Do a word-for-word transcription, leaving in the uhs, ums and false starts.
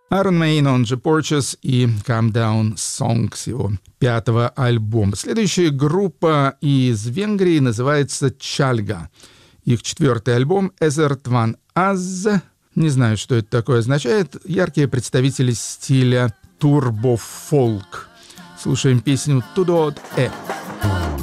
Iron Maiden, он же Porches и Calm Down Songs, его пятого альбома. Следующая группа из Венгрии называется Чальга. Их четвертый альбом «Ezert van Az». Не знаю, что это такое означает. Яркие представители стиля турбофолк. Слушаем песню «Tudod E».